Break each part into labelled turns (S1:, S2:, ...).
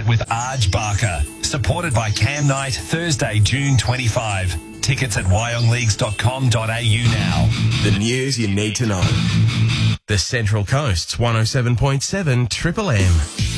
S1: Night with Arj Barker. Supported by Cam Night, Thursday, June 25. Tickets at wyongleagues.com.au now.
S2: The news you need to know. The Central Coast's 107.7 Triple M.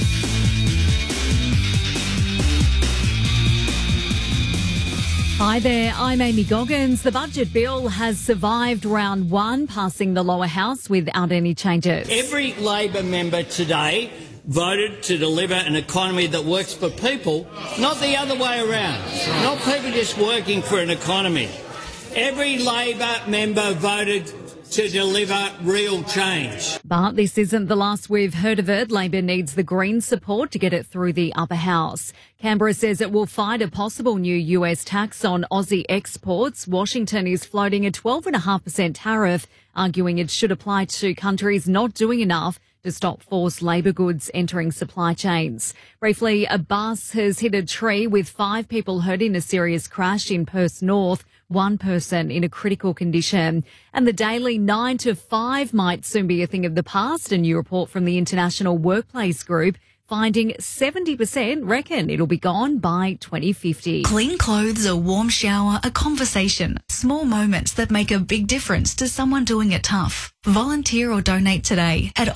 S3: Hi there, I'm Amy Goggins. The budget bill has survived round one, passing the lower house without any changes.
S4: Every Labor member today voted to deliver an economy that works for people, not the other way around. Not people just working for an economy. Every Labor member voted to deliver real change.
S3: But this isn't the last we've heard of it. Labor needs the Greens' support to get it through the upper house. Canberra says it will fight a possible new US tax on Aussie exports. Washington is floating a 12.5% tariff, arguing it should apply to countries not doing enough to stop forced labour goods entering supply chains. Briefly, a bus has hit a tree with 5 people hurt in a serious crash in Perth North, 1 person in a critical condition. And the daily 9 to 5 might soon be a thing of the past. A new report from the International Workplace Group finding 70% reckon it'll be gone by 2050.
S5: Clean clothes, a warm shower, a conversation. Small moments that make a big difference to someone doing it tough. Volunteer or donate today at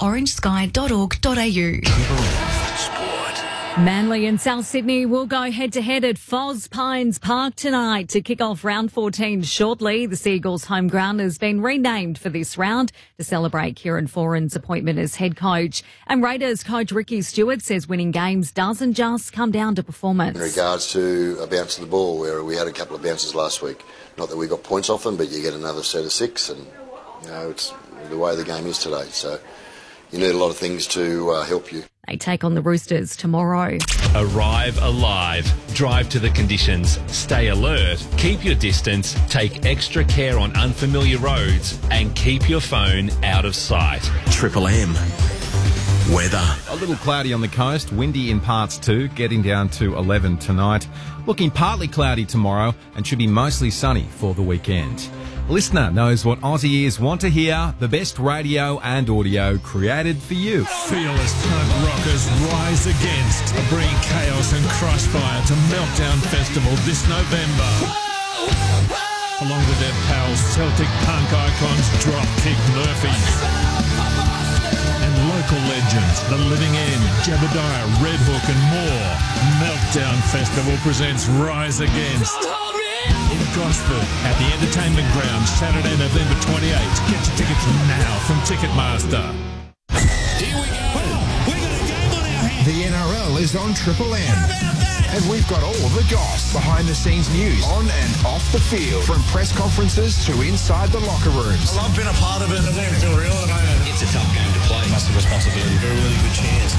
S5: orangesky.org.au.
S3: Manly and South Sydney will go head-to-head at Foz Pines Park tonight to kick off round 14 shortly. The Seagulls' home ground has been renamed for this round to celebrate Kieran Foran's appointment as head coach. And Raiders coach Ricky Stewart says winning games doesn't just come down to performance.
S6: In regards to a bounce of the ball, where we had a couple of bounces last week. Not that we got points off them, but you get another set of 6, and it's the way the game is today. So you need a lot of things to help you.
S3: They take on the Roosters tomorrow.
S1: Arrive alive. Drive to the conditions. Stay alert. Keep your distance. Take extra care on unfamiliar roads. And keep your phone out of sight.
S2: Triple M. Weather.
S7: A little cloudy on the coast, windy in parts too, getting down to 11 tonight. Looking partly cloudy tomorrow and should be mostly sunny for the weekend. Listener knows what Aussie ears want to hear, the best radio and audio created for you.
S8: Fearless punk rockers rise against, bring chaos and crossfire to Meltdown Festival this November. Along with their pals, Celtic punk icons Dropkick Murphys. And local legends, The Living End, Jebediah, Red Hook and more. Meltdown Festival presents Rise Against. In Gosford at the Entertainment Ground, Saturday, November 28th. Get your tickets now from Ticketmaster.
S9: Here we go. We got a game on our hands.
S10: The NRL is on Triple M. And we've got all the goss, behind-the-scenes news, on and off the field, from press conferences to inside the locker rooms.
S9: Well, I've been a part of it. It doesn't feel real at the moment. It's a tough game to play. Massive responsibility. Got a really good chance.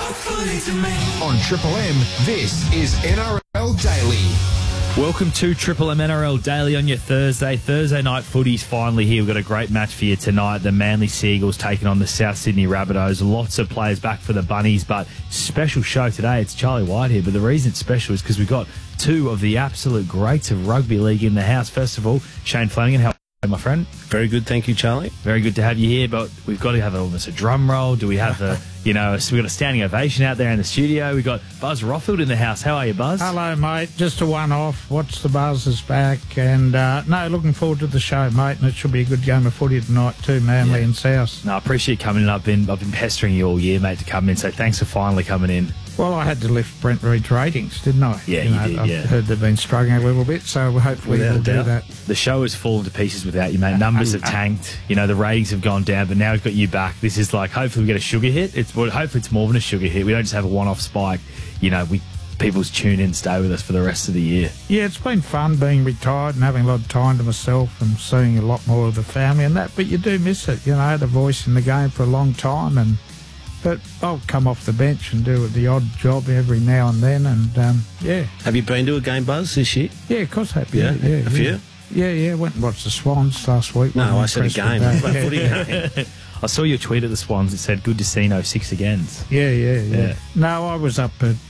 S10: On Triple M, this is NRL Daily.
S11: Welcome to Triple M NRL Daily on your Thursday. Thursday night footy's finally here. We've got a great match for you tonight. The Manly Seagulls taking on the South Sydney Rabbitohs. Lots of players back for the Bunnies, but special show today. It's Charlie White here, but the reason it's special is because we've got 2 of the absolute greats of rugby league in the house. First of all, Shane Flanagan, how are you, my friend?
S12: Very good, thank you, Charlie.
S11: Very good to have you here, but we've got to have almost a drum roll. Do we have a... we've got a standing ovation out there in the studio. We've got Buzz Rothfield in the house. How are you, Buzz?
S13: Hello, mate. Just a one-off. Watch the Buzz is back. And, looking forward to the show, mate. And it should be a good game of footy tonight too, Manly and South.
S11: No, I appreciate you coming in. I've been pestering you all year, mate, to come in. So thanks for finally coming in.
S13: Well, I had to lift Brent Reed's ratings, didn't I?
S11: Yeah, you did,
S13: I've heard they've been struggling a little bit, so hopefully we'll do that.
S11: The show has fallen to pieces without you, mate. Numbers have tanked. The ratings have gone down, but now we've got you back. This is like, hopefully we get a sugar hit. Hopefully it's more than a sugar hit. We don't just have a one-off spike. People's tune in and stay with us for the rest of the year.
S13: Yeah, it's been fun being retired and having a lot of time to myself and seeing a lot more of the family and that, but you do miss it. I had a voice in the game for a long time, but I'll come off the bench and do the odd job every now and then, and yeah.
S12: Have you been to a game, Buzz, this year?
S13: Yeah, of course I have.
S12: Yeah, a few?
S13: Yeah, went and watched the Swans last week.
S12: No, I said a game. A footy game.
S11: I saw your tweet at the Swans. It said, good to see no 6 agains.
S13: Yeah. No, I was up at...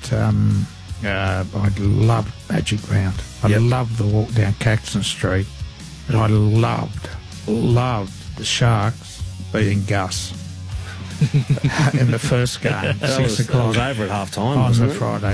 S13: I loved Magic Round. I loved the walk down Caxton Street. And I loved the Sharks beating Gus in the first game, 6 o'clock.
S12: It was over at half time,
S13: on
S12: wasn't
S13: the
S12: it?
S13: Friday